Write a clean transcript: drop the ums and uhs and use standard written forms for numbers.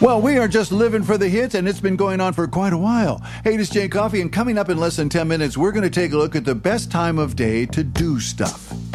Well, we are just living for the hits, and it's been going on for quite a while. Hey, this is Jay Coffee, and coming up in less than 10 minutes, we're going to take a look at the best time of day to do stuff.